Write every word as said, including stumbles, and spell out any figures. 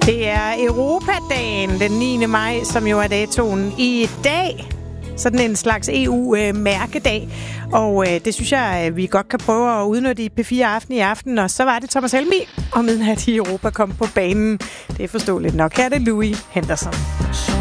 Det er Europadagen den niende maj, som jo er datoen i dag. Sådan en slags E U-mærkedag. Og øh, det synes jeg, vi godt kan prøve at udnytte i P fire Aften i aften. Og så var det Thomas Helmig og midnat i Europa kom på banen. Det er forståeligt nok. Her er det Louis Henderson.